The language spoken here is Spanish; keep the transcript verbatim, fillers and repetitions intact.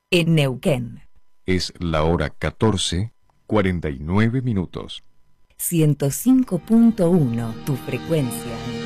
en Neuquén. Es la hora catorce, cuarenta y nueve minutos. ciento cinco punto uno, tu frecuencia.